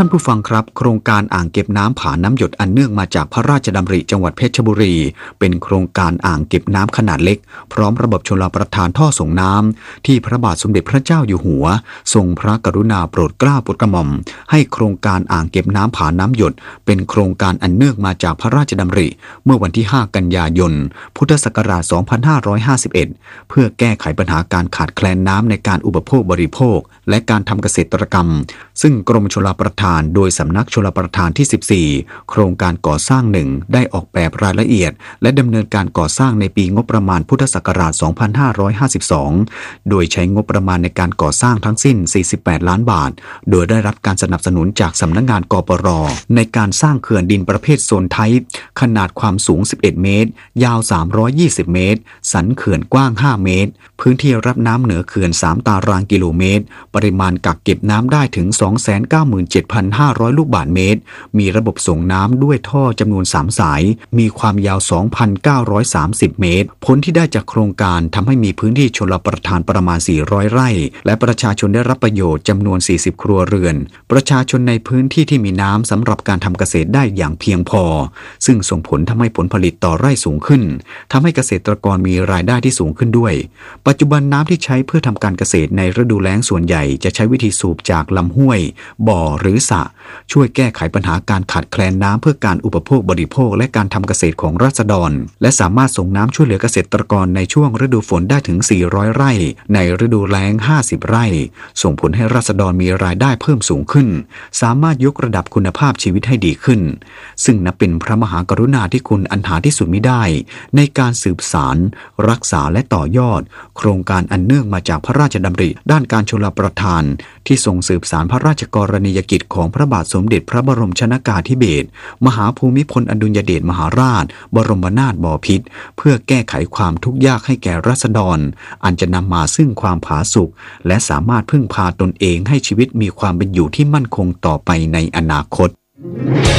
ท่านผู้ฟังครับโครงการอ่างเก็บน้ำผาน้ำหยดอันเนื่องมาจากพระราชดำริจังหวัดเพชรบุรีเป็นโครงการอ่างเก็บน้ำขนาดเล็กพร้อมระบบชลประทานท่อส่งน้ำที่พระบาทสมเด็จพระเจ้าอยู่หัวทรงพระกรุณาโปรดเกล้าโปรดกระหม่อมให้โครงการอ่างเก็บน้ำผาน้ำหยดเป็นโครงการอันเนื่องมาจากพระราชดำริเมื่อวันที่5 กันยายนพุทธศักราช 2551 เพื่อแก้ไขปัญหาการขาดแคลนน้ำในการอุปโภคบริโภคและการทำเกษตรกรรมซึ่งกรมชลประทานโดยสำนักชลประทานที่ 14โครงการก่อสร้าง1ได้ออกแบบรายละเอียดและดำเนินการก่อสร้างในปีงบประมาณพุทธศักราช 2552 โดยใช้งบประมาณในการก่อสร้างทั้งสิ้น 48 ล้านบาทโดยได้รับการสนับสนุนจากสำนักงานกปร.ในการสร้างเขื่อนดินประเภทโซนไทป์ขนาดความสูง 11 เมตร ยาว 320 เมตร สันเขื่อนกว้าง 5 เมตร พื้นที่รับน้ำเหนือเขื่อน 3 ตารางกิโลเมตร ปริมาณกักเก็บน้ำได้ถึง 297,500 ลูกบาศก์เมตร มีระบบส่งน้ำด้วยท่อจำนวน 3 สาย มีความยาว 2,930 เมตร ผลที่ได้จากโครงการทำให้มีพื้นที่ชลประทานประมาณ 400 ไร่ และประชาชนได้รับประโยชน์จำนวน 40 ครัวเรือน ประชาชนในพื้นที่ที่มีน้ำสำหรับการทำเกษตรได้อย่างเพียงพอ ซึ่งส่งผลทำให้ผลผลิตต่อไร่สูงขึ้น ทำให้เกษตรกรมีรายได้ที่สูงขึ้นด้วย ปัจจุบันน้ำที่ใช้เพื่อทำการเกษตรในฤดูแล้งส่วนใหญ่จะใช้วิธีสูบจากลำห้วย บ่อหรือสระช่วยแก้ไขปัญหาการขาดแคลนน้ำเพื่อการอุปโภคบริโภคและการทำเกษตรของราษฎรและสามารถส่งน้ำช่วยเหลือเกษตรกรในช่วงฤดูฝนได้ถึง 400 ไร่ในฤดูแล้ง 50 ไร่ส่งผลให้ราษฎรมีรายได้เพิ่มสูงขึ้นสามารถยกระดับคุณภาพชีวิตให้ดีขึ้นซึ่งนับเป็นพระมหากรุณาธิคุณอันหาที่สุดมิได้ในการสืบสานรักษาและต่อยอดโครงการอันเนื่องมาจากพระราชดำริด้านการชลประทานที่ทรงสืบสานพระราชกรณียกิจของพระบาทสมเด็จพระบรมชนกาธิเบศรมหาภูมิพลอดุลยเดชมหาราชบรมนาถบพิตรเพื่อแก้ไขความทุกข์ยากให้แก่ราษฎรอันจะนำมาซึ่งความผาสุกและสามารถพึ่งพาตนเองให้ชีวิตมีความเป็นอยู่ที่มั่นคงต่อไปในอนาคต